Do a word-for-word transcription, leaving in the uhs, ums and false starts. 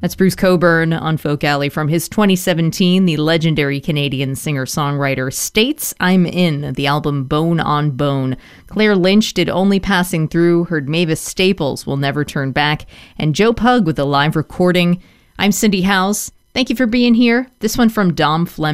That's Bruce Cockburn on Folk Alley from his twenty seventeen, the legendary Canadian singer-songwriter States I'm In, the album Bone on Bone. Claire Lynch did Only Passing Through, heard Mavis Staples, Will Never Turn Back, and Joe Pug with a live recording. I'm Cindy House. Thank you for being here. This one from Dom Fleming.